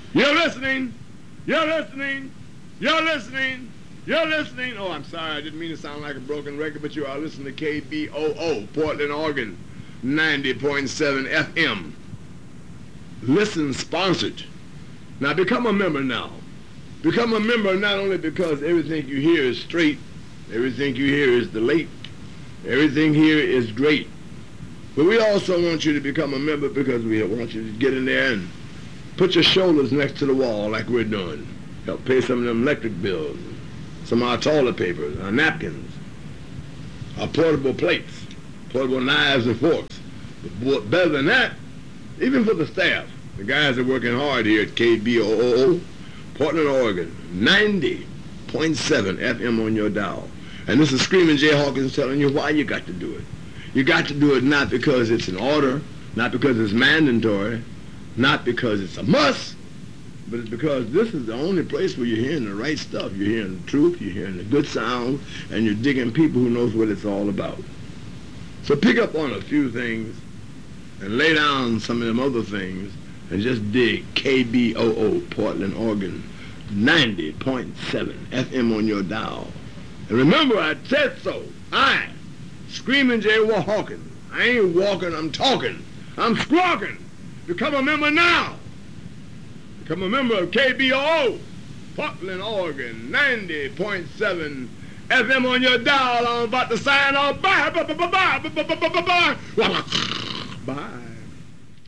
You're listening. You're listening. You're listening. You're listening. Oh, I'm sorry. I didn't mean to sound like a broken record, but you are listening to KBOO, Portland, Oregon, 90.7 FM. Listen sponsored. Now become a member now. Become a member not only because everything you hear is straight, everything you hear is the late, everything here is great. But we also want you to become a member because we want you to get in there and put your shoulders next to the wall like we're doing. Help pay some of them electric bills, some of our toilet papers, our napkins, our portable plates, portable knives and forks. But better than that, even for the staff, the guys are working hard here at KBOO, Portland, Oregon, 90.7 FM on your dial. And this is Screaming Jay Hawkins telling you why you got to do it. You got to do it not because it's an order, not because it's mandatory, not because it's a must, but it's because this is the only place where you're hearing the right stuff. You're hearing the truth, you're hearing the good sound, and you're digging people who knows what it's all about. So pick up on a few things and lay down some of them other things and just dig KBOO, Portland, Oregon, 90.7 FM on your dial. And remember, I said so. Screaming Jay Hawkins. I ain't walking, I'm talking. I'm squawking. Become a member now. Become a member of KBOO, Portland, Oregon, 90.7 FM on your dial. I'm about to sign off. Bye. Bye.